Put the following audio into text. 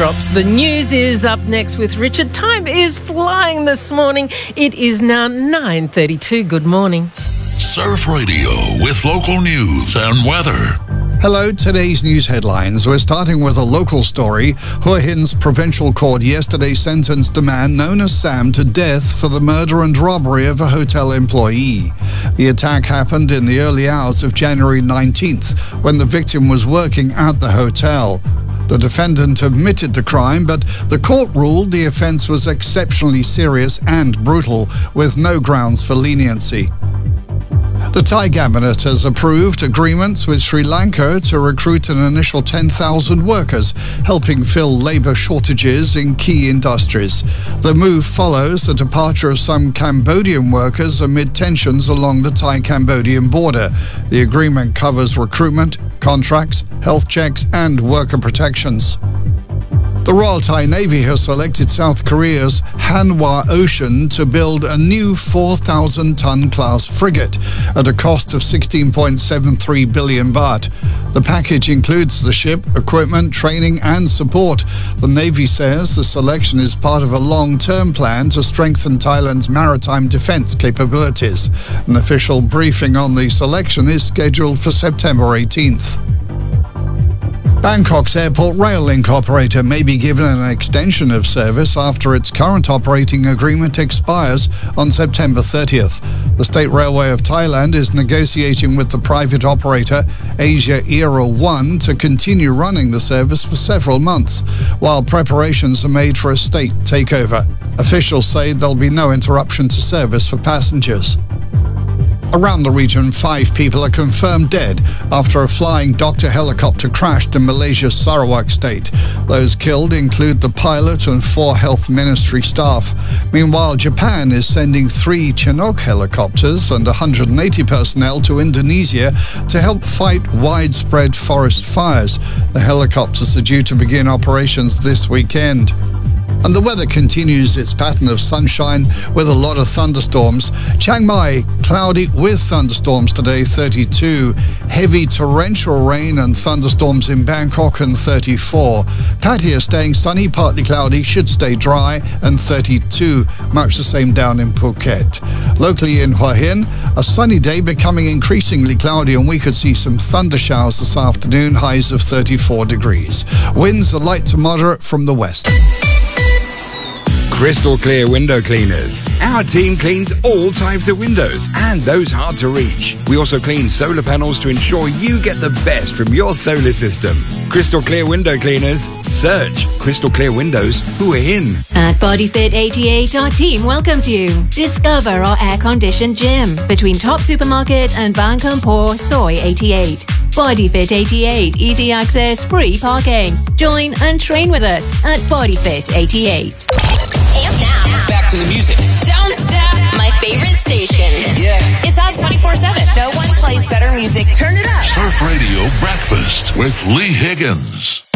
drops. The news is up next with Richard. Time is flying this morning. It is now 9:32. Good morning. Surf Radio with local news and weather. Hello, today's news headlines. We're starting with a local story. Hua Hin's provincial court yesterday sentenced a man known as Sam to death for the murder and robbery of a hotel employee. The attack happened in the early hours of January 19th, when the victim was working at the hotel. The defendant admitted the crime, but the court ruled the offence was exceptionally serious and brutal, with no grounds for leniency. The Thai cabinet has approved agreements with Sri Lanka to recruit an initial 10,000 workers, helping fill labour shortages in key industries. The move follows the departure of some Cambodian workers amid tensions along the Thai-Cambodian border. The agreement covers recruitment, contracts, health checks and worker protections. The Royal Thai Navy has selected South Korea's Hanwha Ocean to build a new 4,000-ton class frigate at a cost of 16.73 billion baht. The package includes the ship, equipment, training and support. The Navy says the selection is part of a long-term plan to strengthen Thailand's maritime defence capabilities. An official briefing on the selection is scheduled for September 18th. Bangkok's airport rail link operator may be given an extension of service after its current operating agreement expires on September 30th. The State Railway of Thailand is negotiating with the private operator Asia Era One to continue running the service for several months, while preparations are made for a state takeover. Officials say there'll be no interruption to service for passengers. Around the region, 5 people are confirmed dead after a flying Doctor helicopter crashed in Malaysia's Sarawak state. Those killed include the pilot and 4 health ministry staff. Meanwhile, Japan is sending 3 Chinook helicopters and 180 personnel to Indonesia to help fight widespread forest fires. The helicopters are due to begin operations this weekend. And the weather continues its pattern of sunshine with a lot of thunderstorms. Chiang Mai, cloudy with thunderstorms today, 32. Heavy torrential rain and thunderstorms in Bangkok and 34. Pattaya staying sunny, partly cloudy, should stay dry and 32. Much the same down in Phuket. Locally in Hua Hin, a sunny day becoming increasingly cloudy, and we could see some thunder showers this afternoon, highs of 34 degrees. Winds are light to moderate from the west. Crystal Clear Window Cleaners. Our team cleans all types of windows and those hard to reach. We also clean solar panels to ensure you get the best from your solar system. Crystal Clear Window Cleaners. Search Crystal Clear Windows Hua Hin. At BodyFit 88, our team welcomes you. Discover our air-conditioned gym between Top Supermarket and Bang Kampor Soy 88. BodyFit 88, easy access, free parking. Join and train with us at BodyFit 88. And now, back to the music. Don't stop. My favorite station. Yeah. It's on 24/7. No one plays better music. Turn it up. Surf Radio Breakfast with Lee Higgins.